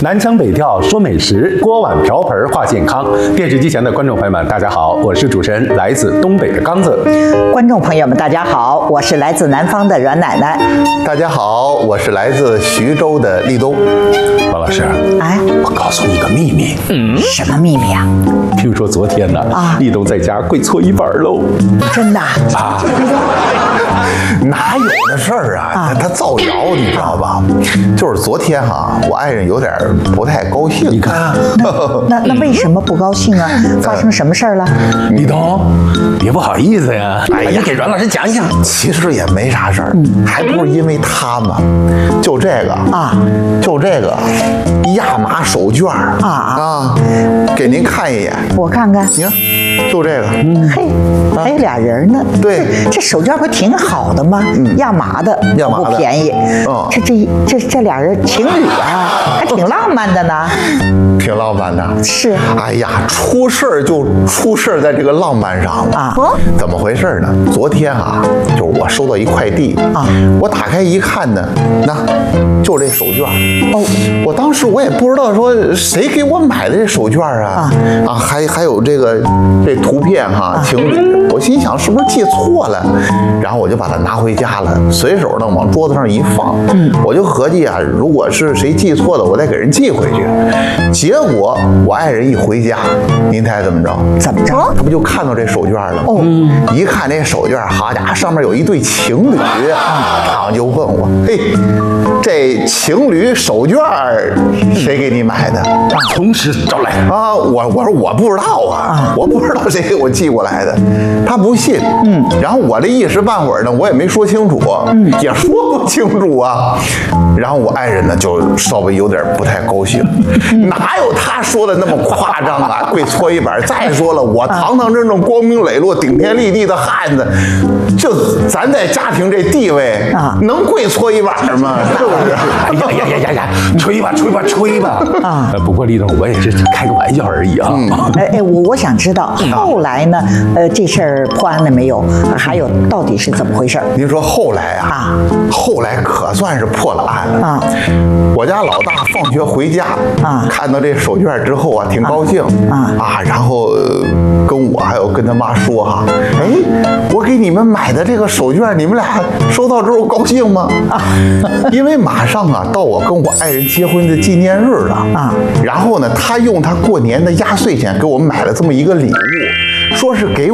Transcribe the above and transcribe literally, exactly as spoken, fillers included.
南腔北调说美食，锅碗瓢盆话健康。电视机前的观众朋友们，大家好，我是主持人来自东北的刚子。 观众朋友们，大家好，我是来自南方的阮奶奶。 大家好，我是来自徐州的立冬。 王老师， 哎， 我告诉你个秘密。 嗯，什么秘密啊？ 听说昨天呢， 啊， 立冬在家跪搓衣板喽。 真的啊？ 哪有的事儿啊？他他造谣，你知道吧？就是昨天哈、啊，我爱人有点不太高兴。 你看， 那那为什么不高兴啊？发生什么事儿了？ 立冬，别不好意思呀。 哎呀， 你给阮老师讲讲。 其实也没啥事儿，还不是因为他嘛。就这个啊， 就这个亚麻手绢啊啊，给您看一眼。 我看看， 你看，就这个。 嘿，还有俩人呢。 对， 这手绢不挺好的吗？亚麻的， 亚麻的不便宜。 嗯， 这这这这俩人情侣啊，还挺浪漫的呢。 挺浪漫的。 是。 哎呀，出事儿就出事儿在这个浪漫上了啊！ 怎么回事呢？昨天啊，就是我收到一快递啊， 我打开一看呢，那就这手绢。 哦， 我当时我也不知道说谁给我买的这手绢啊啊，还还有这个这图片哈，情侣。我心想是不是记错了，然后我就把它拿回家了，随手呢往桌子上一放。嗯，我就合计啊，如果是谁记错了，我再给人寄回去。结果我爱人一回家，您猜怎么着？ 怎么着？ 他不就看到这手绢了吗？ 哦， 一看这手绢，好家伙，上面有一对情侣，然后就问我，嘿，这情侣手绢谁给你买的？ 从实招来啊，我我说我不知道啊，我不知道谁给我寄过来的。他不信，嗯，然后我这一时半会儿呢，我也没说清楚，嗯，也说不清楚啊。然后我爱人呢，就稍微有点不太高兴，哪有他说的那么夸张啊？跪搓衣板。再说了，我堂堂正正、光明磊落、顶天立地的汉子，就咱在家庭这地位啊，能跪搓衣板吗？是不是？ 哎呀呀呀呀呀！吹吧吹吧吹吧！啊，不过立冬，我也是开个玩笑而已啊。 哎哎，我我想知道后来呢？呃，这事儿破案了没有？还有到底是怎么回事？ 您说后来啊？啊，后来可算是破了案了啊！我家老大放学回家啊，看到这手绢之后啊，挺高兴啊啊，然后跟我还有跟他妈说哈，哎，我给你们买的这个手绢，你们俩收到之后高兴吗？啊，因为马上啊到我跟我爱人结婚的纪念日了啊，然后呢，他用他过年的压岁钱给我们买了这么一个礼物，说是给